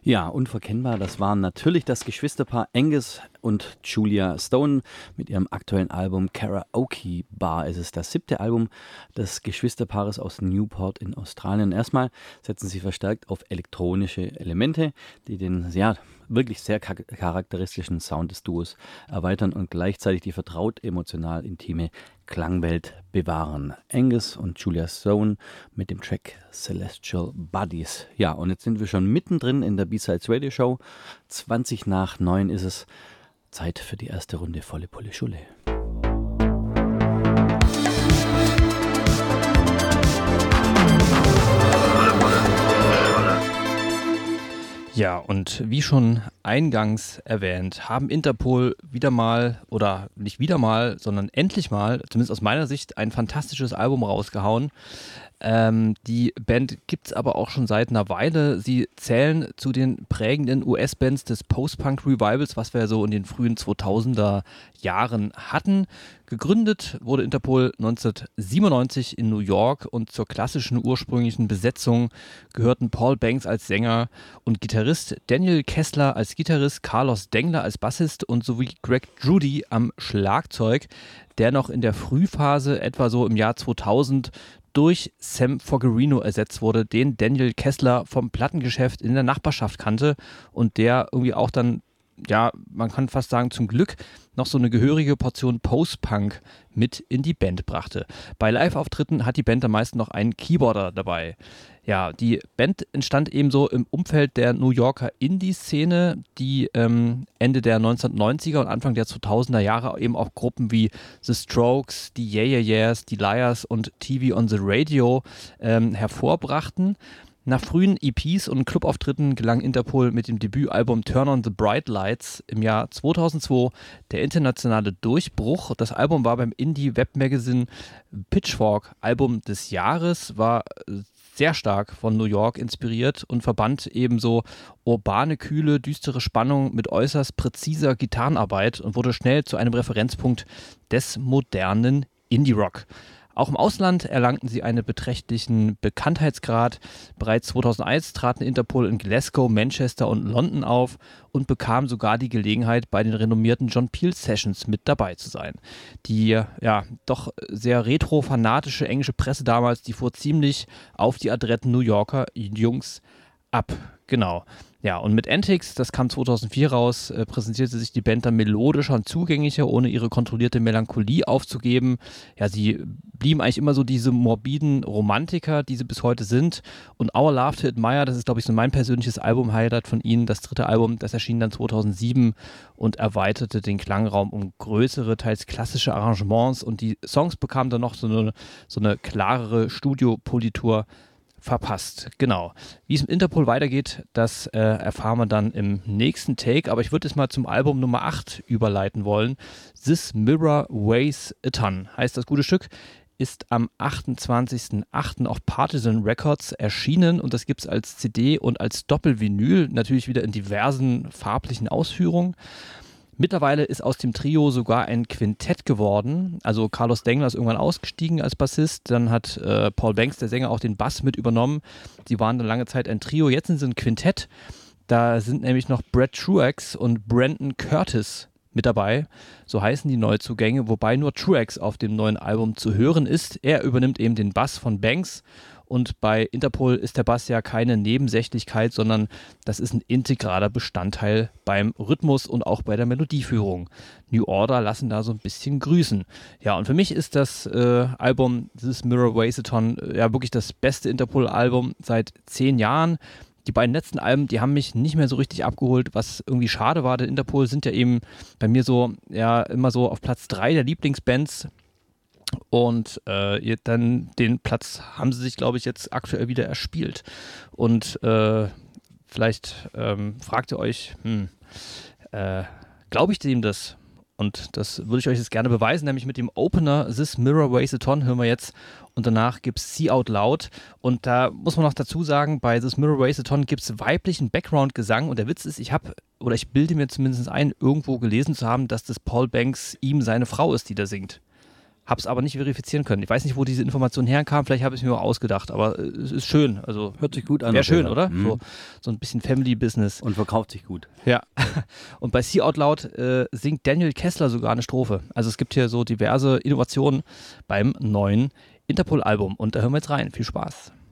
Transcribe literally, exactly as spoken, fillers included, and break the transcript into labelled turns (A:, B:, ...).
A: Ja, unverkennbar, das waren natürlich das Geschwisterpaar Angus und Julia Stone mit ihrem aktuellen Album Karaoke Bar. Es ist das siebte Album des Geschwisterpaares aus Newport in Australien. Erstmal setzen sie verstärkt auf elektronische Elemente, die den ja, wirklich sehr charakteristischen Sound des Duos erweitern und gleichzeitig die vertraut emotional intime Klangwelt bewahren. Angus und Julia Stone mit dem Track Celestial Buddies. Ja, und jetzt sind wir schon mittendrin in der B-Sides Radio Show. zwanzig nach neun ist es. Zeit für die erste Runde volle Pulle Schulle.
B: Ja, und wie schon eingangs erwähnt, haben Interpol wieder mal, oder nicht wieder mal, sondern endlich mal, zumindest aus meiner Sicht, ein fantastisches Album rausgehauen. Ähm, die Band gibt es aber auch schon seit einer Weile. Sie zählen zu den prägenden U S-Bands des Post-Punk-Revivals, was wir so in den frühen zweitausender Jahren hatten. Gegründet wurde Interpol neunzehnhundertsiebenundneunzig in New York und zur klassischen ursprünglichen Besetzung gehörten Paul Banks als Sänger und Gitarrist, Daniel Kessler als Gitarrist, Carlos Dengler als Bassist und sowie Greg Drudy am Schlagzeug, der noch in der Frühphase, etwa so im Jahr zweitausend, durch Sam Fogerino ersetzt wurde, den Daniel Kessler vom Plattengeschäft in der Nachbarschaft kannte und der irgendwie auch dann, ja, man kann fast sagen, zum Glück noch so eine gehörige Portion Post-Punk mit in die Band brachte. Bei Live-Auftritten hat die Band am meisten noch einen Keyboarder dabei. Ja, die Band entstand ebenso im Umfeld der New Yorker Indie-Szene, die ähm, Ende der neunzehnhundertneunziger und Anfang der zweitausender Jahre eben auch Gruppen wie The Strokes, die Yeah Yeah Yeahs, die Liars und T V on the Radio ähm, hervorbrachten. Nach frühen E Ps und Clubauftritten gelang Interpol mit dem Debütalbum Turn on the Bright Lights im Jahr zweitausendzwei der internationale Durchbruch. Das Album war beim Indie-Webmagazin Pitchfork Album des Jahres, war sehr stark von New York inspiriert und verband ebenso urbane, kühle, düstere Spannung mit äußerst präziser Gitarrenarbeit und wurde schnell zu einem Referenzpunkt des modernen Indie-Rock. Auch im Ausland erlangten sie einen beträchtlichen Bekanntheitsgrad. Bereits zweitausendeins traten Interpol in Glasgow, Manchester und London auf und bekamen sogar die Gelegenheit, bei den renommierten John Peel Sessions mit dabei zu sein. Die ja doch sehr retro-fanatische englische Presse damals, die fuhr ziemlich auf die adretten New Yorker Jungs ab. Genau. Ja, und mit Antics, das kam zweitausendvier raus, äh, präsentierte sich die Band dann melodischer und zugänglicher, ohne ihre kontrollierte Melancholie aufzugeben. Ja, sie blieben eigentlich immer so diese morbiden Romantiker, die sie bis heute sind. Und Our Love to Admire, das ist, glaube ich, so mein persönliches Album-Highlight von ihnen. Das dritte Album, das erschien dann zweitausendsieben und erweiterte den Klangraum um größere, teils klassische Arrangements. Und die Songs bekamen dann noch so eine, so eine klarere Studiopolitur verpasst. Genau. Wie es im Interpol weitergeht, das äh, erfahren wir dann im nächsten Take, aber ich würde jetzt mal zum Album Nummer acht überleiten wollen. This Mirror Weighs a Ton heißt das gute Stück, ist am achtundzwanzigsten achten auf Partisan Records erschienen und das gibt es als C D und als Doppelvinyl, natürlich wieder in diversen farblichen Ausführungen. Mittlerweile ist aus dem Trio sogar ein Quintett geworden. Also Carlos Dengler ist irgendwann ausgestiegen als Bassist. Dann hat äh, Paul Banks, der Sänger, auch den Bass mit übernommen. Sie waren dann lange Zeit ein Trio. Jetzt sind sie ein Quintett. Da sind nämlich noch Brad Truex und Brandon Curtis mit dabei. So heißen die Neuzugänge, wobei nur Truex auf dem neuen Album zu hören ist. Er übernimmt eben den Bass von Banks. Und bei Interpol ist der Bass ja keine Nebensächlichkeit, sondern das ist ein integraler Bestandteil beim Rhythmus und auch bei der Melodieführung. New Order lassen da so ein bisschen grüßen. Ja, und für mich ist das äh, Album This Mirror Weighs a Ton äh, ja wirklich das beste Interpol-Album seit zehn Jahren. Die beiden letzten Alben, die haben mich nicht mehr so richtig abgeholt, was irgendwie schade war, denn Interpol sind ja eben bei mir so, ja, immer so auf Platz drei der Lieblingsbands. Und äh, ihr dann den Platz haben sie sich, glaube ich, jetzt aktuell wieder erspielt. Und äh, vielleicht ähm, fragt ihr euch, hm, äh, glaube ich dem das? Und das würde ich euch jetzt gerne beweisen, nämlich mit dem Opener This Mirror Weighs a Ton hören wir jetzt. Und danach gibt es See Out Loud. Und da muss man noch dazu sagen, bei This Mirror Weighs a Ton gibt es weiblichen Background-Gesang. Und der Witz ist, ich habe, oder ich bilde mir zumindest ein, irgendwo gelesen zu haben, dass das Paul Banks ihm seine Frau ist, die da singt. hab's aber nicht verifizieren können. Ich weiß nicht, wo diese Information herkam, vielleicht habe ich es mir auch ausgedacht, aber es ist schön. Also
A: hört sich gut an.
B: Wäre schön, oder?
A: Mhm.
B: So, so ein bisschen Family-Business.
A: Und verkauft sich gut.
B: Ja. Und bei See Out Loud äh, singt Daniel Kessler sogar eine Strophe. Also es gibt hier so diverse Innovationen beim neuen Interpol-Album und da hören wir jetzt rein. Viel Spaß.